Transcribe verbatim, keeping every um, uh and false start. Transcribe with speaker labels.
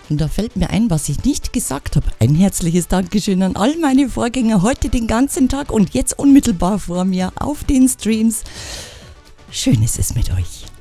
Speaker 1: Und da fällt mir ein, was ich nicht gesagt habe. Ein herzliches Dankeschön an all meine Vorgänger heute den ganzen Tag und jetzt unmittelbar vor mir auf den Streams. Schön ist es mit euch.